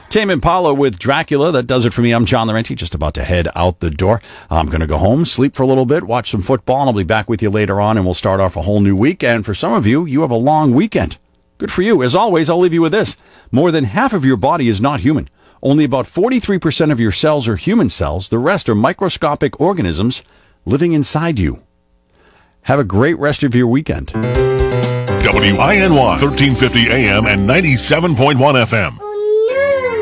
Tame Impala with Dracula. That does it for me. I'm John Laurenti, just about to head out the door. I'm going to go home, sleep for a little bit, watch some football, and I'll be back with you later on, and we'll start off a whole new week. And for some of you, you have a long weekend. Good for you. As always, I'll leave you with this. More than half of your body is not human. Only about 43% of your cells are human cells. The rest are microscopic organisms living inside you. Have a great rest of your weekend. WINY 1350 AM and 97.1 FM.